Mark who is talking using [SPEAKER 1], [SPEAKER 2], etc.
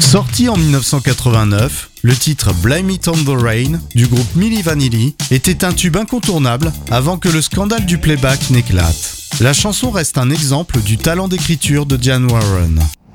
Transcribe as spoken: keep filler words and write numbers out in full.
[SPEAKER 1] Sorti en dix-neuf cent quatre-vingt-neuf, le titre Blame It on the Rain du groupe Milli Vanilli était un tube incontournable avant que le scandale du playback n'éclate. La chanson reste un exemple du talent d'écriture de Diane Warren.